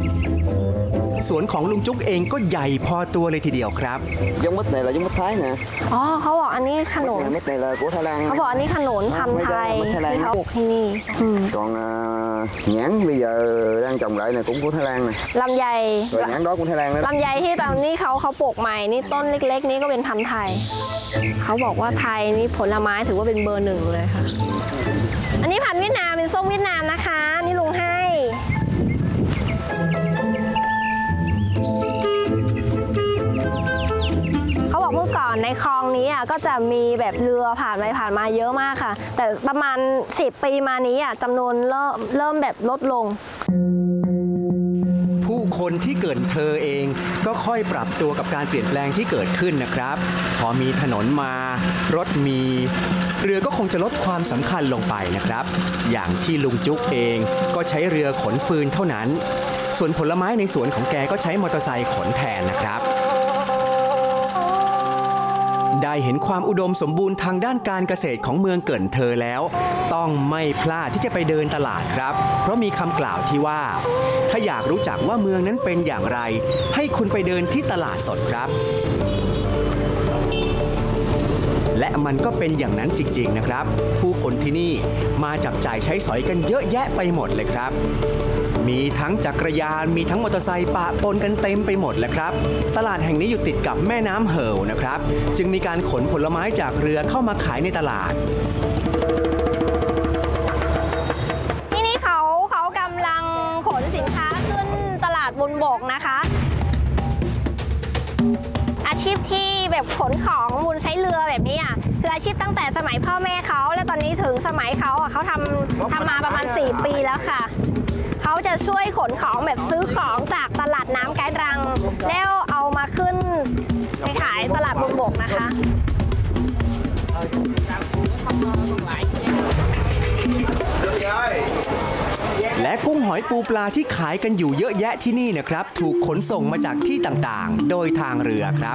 สวนของลุงจุ๊กเองก็ใหญ่พอตัวเลยทีเดียวครับ giống mít này là giống mít Thái nè อ๋อเขาบอกอันนี้ขนุน mít này là của Thái Lan เขาบอกอันนี้ขนุนพันธุ์ไทยที่เขาปลูกที่นี่ còn nhãn bây giờ đang trồng lại này cũng của Thái Lan nè ลำไย rồi nhãn đó của Thái Lan đó ลำไยที่ตอนนี้เขาปลูกใหม่นี่ต้นเล็กๆนี้ก็เป็นพันธุ์ไทยเขาบอกว่าไทยนี่ผลไม้ถือว่าเป็นเบอร์หนึ่งเลยค่ะอันนี้พันธุ์เวียดนามเป็นส้มเวียดนามนะคะนี่ลุงให้เขาบอกเมื่อก่อนในคลองนี้ก็จะมีแบบเรือผ่านไปผ่านมาเยอะมากค่ะแต่ประมาณ10 ปีมานี้จำนวนเริ่มแบบลดลงผู้คนที่เกิดเธอเองก็ค่อยปรับตัวกับการเปลี่ยนแปลงที่เกิดขึ้นนะครับพอมีถนนมารถมีเรือก็คงจะลดความสำคัญลงไปนะครับอย่างที่ลุงจุ๊กเองก็ใช้เรือขนฟืนเท่านั้นส่วนผลไม้ในสวนของแกก็ใช้มอเตอร์ไซค์ขนแทนนะครับได้เห็นความอุดมสมบูรณ์ทางด้านการเกษตรของเมืองเกิ่นเธอแล้วต้องไม่พลาดที่จะไปเดินตลาดครับเพราะมีคำกล่าวที่ว่าถ้าอยากรู้จักว่าเมืองนั้นเป็นอย่างไรให้คุณไปเดินที่ตลาดสดครับและมันก็เป็นอย่างนั้นจริงๆนะครับผู้คนที่นี่มาจับจ่ายใช้สอยกันเยอะแยะไปหมดเลยครับมีทั้งจักรยานมีทั้งมอเตอร์ไซค์ปะปนกันเต็มไปหมดเลยครับตลาดแห่งนี้อยู่ติดกับแม่น้ำเหิลนะครับจึงมีการขนผลไม้จากเรือเข้ามาขายในตลาดที่นี่เขากำลังขนสินค้าขึ้นตลาดบนบกนะคะอาชีพที่แบบขนของบนใช้เรือแบบนี้คืออาชีพตั้งแต่สมัยพ่อแม่เขาและตอนนี้ถึงสมัยเขาเขาทำมาประมาณ4 ปีแล้วค่ะเขาจะช่วยขนของแบบซื้อของจากตลาดน้ำไกด์รังแล้วเอามาขึ้นไปขายตลาดบนบกนะคะและกุ้งหอยปูปลาที่ขายกันอยู่เยอะแยะที่นี่นะครับถูกขนส่งมาจากที่ต่างๆโดยทางเรือครับ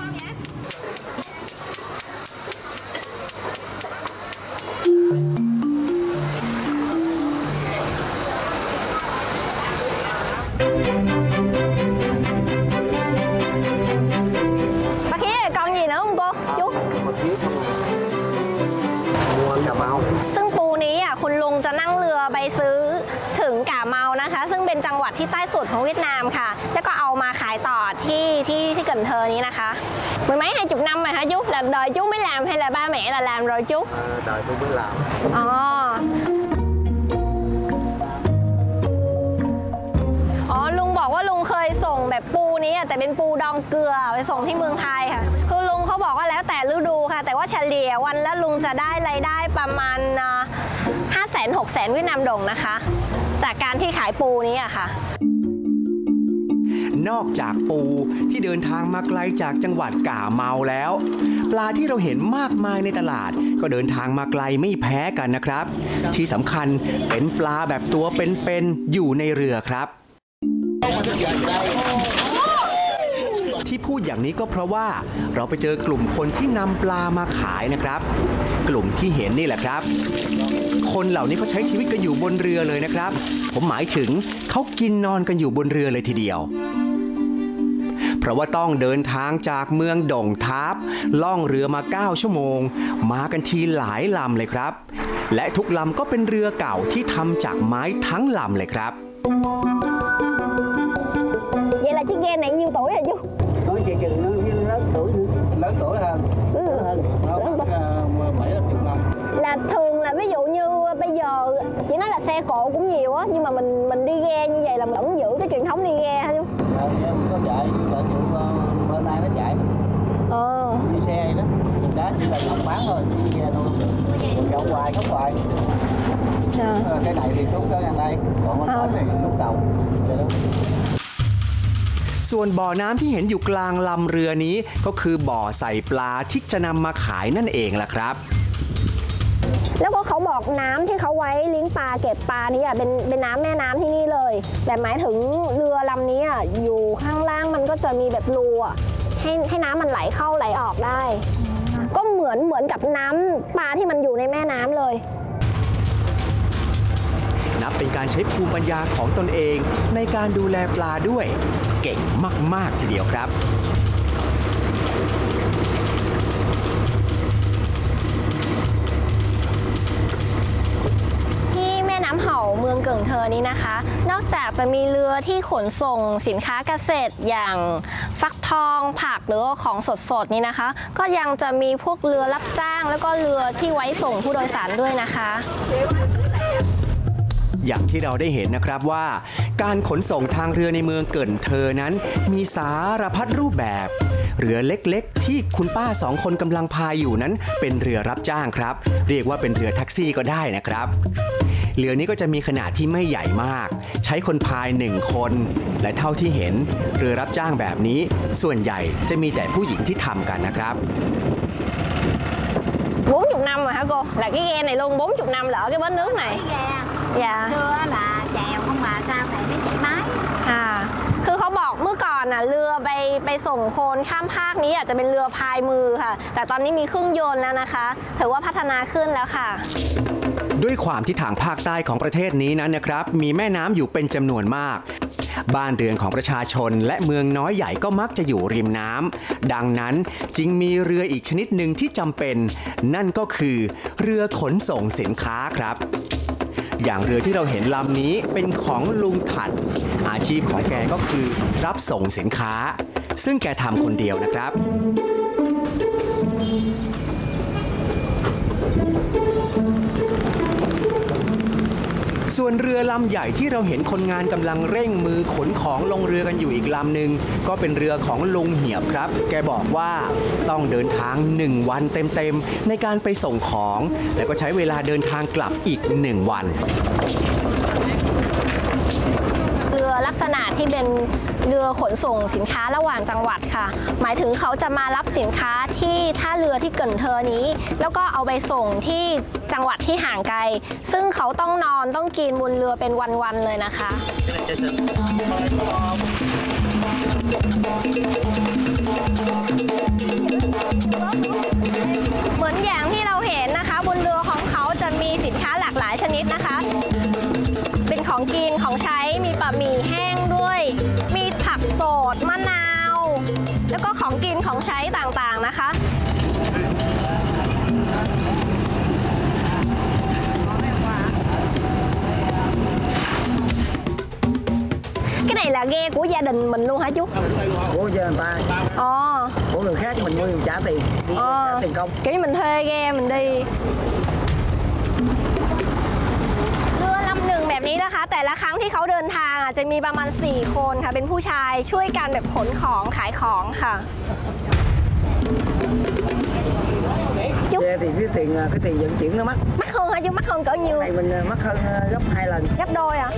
ซึ่งปูนี้คุณลุงจะนั่งเรือไปซื้อถึงกาเมานะคะซึ่งเป็นจังหวัดที่ใต้สุดของเวียดนามค่ะแล้วก็เอามาขายต่อที่Cần Thơนี้นะคะ mười mấy 20 năm rồi hả chú? Là đời chú mới làm hay là ba mẹ là làm rồi chú? Đời tôi mới làm. ลุงบอกว่าลุงเคยส่งแบบปูนี้แต่เป็นปูดองเกลือไปส่งที่เมืองไทยค่ะคือลุงเขาบอกว่าแล้วแต่ฤดูค่ะแต่ว่าเฉลี่ยวันละลุงจะได้รายได้ประมาณ500,000-600,000 เวียดนามดงนะคะจากการที่ขายปูนี้ค่ะนอกจากปูที่เดินทางมาไกลจากจังหวัดกาเมาแล้วปลาที่เราเห็นมากมายในตลาดก็เดินทางมาไกลไม่แพ้กันนะครับที่สำคัญเป็นปลาแบบตัวเป็นๆอยู่ในเรือครับที่พูดอย่างนี้ก็เพราะว่าเราไปเจอกลุ่มคนที่นำปลามาขายนะครับกลุ่มที่เห็นนี่แหละครับคนเหล่านี้เขาใช้ชีวิตกันอยู่บนเรือเลยนะครับผมหมายถึงเขากินนอนกันอยู่บนเรือเลยทีเดียวเพราะว่าต้องเดินทางจากเมืองด่งทาบล่องเรือมา9 ชั่วโมงมากันทีหลายลำเลยครับและทุกลำก็เป็นเรือเก่าที่ทำจากไม้ทั้งลำเลยครับ Vậy là chiếc ghe này nhiêu tuổi rồi chú? Nói chị chừng nó lớn tuổi nữa. Lớn tuổi hơn. Lớn hơn. 7-10 năm. Là thường là ví dụ như bây giờ chỉ nói là xe cộ cũng nhiều á nhưng mà mình đi ghe như vậy là mình vẫn giữ cái truyền thống đi ghe hả chú? Em có chạy, chạy bên này nó chạy. Đi xe vậy đó. Đó chỉ là làm bán thôi, đi ghe đâu. Dọn hoài, khóc hoài. Cái này thì xuống cái đây, còn bên đó thì lúc đầu. ส่วนบ่อน้ำที่เห็นอยู่กลางลำเรือนี้ก็คือบ่อใส่ปลาที่จะนำมาขายนั่นเองล่ะครับแล้วก็เขาบอกน้ำที่เขาไว้เลี้ยงปลาเก็บปลานี่เป็นน้ำแม่น้ำที่นี่เลยแต่หมายถึงเรือลำนี้อยู่ข้างล่างมันก็จะมีแบบรูให้น้ำมันไหลเข้าไหลออกได้ก็เหมือนกับน้ำปลาที่มันอยู่ในแม่น้ำเลยนับเป็นการใช้ภูมิปัญญาของตนเองในการดูแลปลาด้วยเก่งมากๆทีเดียวครับที่แม่น้ำเห่าเมืองเกิ่งเทอนี้นะคะ นอกจากจะมีเรือที่ขนส่งสินค้าเกษตรอย่างฟักทองผักหรือว่าของสดๆนี้นะคะ ก็ยังจะมีพวกเรือรับจ้างแล้วก็เรือที่ไว้ส่งผู้โดยสารด้วยนะคะอย่างที่เราได้เห็นนะครับว่า การขนส่งทางเรือในเมืองเกิ่นเทอนั้น มีสารพัดรูปแบบ เรือเล็กๆ ที่คุณป้าสองคนกำลังพายอยู่นั้นเป็นเรือรับจ้างครับ เรียกว่าเป็นเรือแท็กซี่ก็ได้นะครับ เรือนี้ก็จะมีขนาดที่ไม่ใหญ่มาก ใช้คนพาย1 คน และเท่าที่เห็นเรือรับจ้างแบบนี้ ส่วนใหญ่จะมีแต่ผู้หญิงที่ทำกันนะครับ 40 năm rồi hả cô? Là cái ghe này luôn 40 năm là ở cái bến nước này. Dạ. Xưa là chèo không mà sao này mới chạy máy. คือเขาบอกเมื่อก่อนเรือไปส่งคนข้ามภาคนี้อาจจะเป็นเรือพายมือค่ะ แต่ตอนนี้มีเครื่องยนต์แล้วนะคะถือว่าพัฒนาขึ้นแล้วค่ะด้วยความที่ทางภาคใต้ของประเทศนี้นั้นนะครับ มีแม่น้ำอยู่เป็นจำนวนมาก บ้านเรือนของประชาชนและเมืองน้อยใหญ่ก็มักจะอยู่ริมน้ำดังนั้นจึงมีเรืออีกชนิดหนึ่งที่จำเป็น นั่นก็คือเรือขนส่งสินค้าครับ อย่างเรือที่เราเห็นลำนี้เป็นของลุงถัดอาชีพของแกก็คือรับส่งสินค้า ซึ่งแกทำคนเดียวนะครับ ส่วนเรือลำใหญ่ที่เราเห็นคนงานกำลังเร่งมือขนของลงเรือกันอยู่อีกลำหนึ่งก็เป็นเรือของลุงเหียบครับ แกบอกว่าต้องเดินทาง1 วันเต็มๆในการไปส่งของ แล้วก็ใช้เวลาเดินทางกลับอีก1 วันเรือลักษณะที่เป็นเรือขนส่งสินค้าระหว่างจังหวัดค่ะ หมายถึงเขาจะมารับสินค้าที่ท่าเรือที่เกิ่นเทอนี้ แล้วก็เอาไปส่งที่จังหวัดที่ห่างไกล ซึ่งเขาต้องนอนต้องกินบนเรือเป็นวันๆเลยนะคะ เหมือนอย่างที่เราเห็นนะคะบนเรือของเขาจะมีสินค้าหลากหลายชนิดนะคะ เป็นของกินของใช้มีบะหมี่แห้งด้วย มีผักสดมะนาว แล้วก็ของกินของใช้ต่างๆนะคะ Cái này là ghe của gia đình mình luôn hả chú? Của người ta. Của người khác mình mua mình trả tiền. Trả tiền công. Kiểu như mình thuê ghe mình đi. เรือลำหนึ่งแบบนี้นะคะ แต่ละครั้งที่เขาเดินทางจะมีประมาณ4 คนค่ะเป็นผู้ชายช่วยกันแบบขนของขายของค่ะ Xe thì cái tiền vận chuyển nó mắc. Mắc hơn hả chú? Mắc hơn cỡ nhiêu? Này mình mắc hơn gấp 2 lần. Gấp đôi à?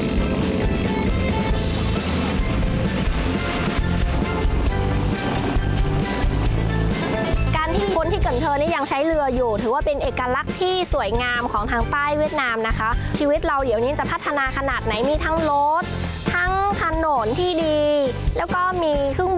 การที่คนที่เกิ่นเทอนี่ยังใช้เรืออยู่ ถือว่าเป็นเอกลักษณ์ที่สวยงามของทางใต้เวียดนามนะคะ ชีวิตเราเดี๋ยวนี้จะพัฒนาขนาดไหนมีทั้งรถทั้งถนนที่ดี แล้วก็มีเครื่อง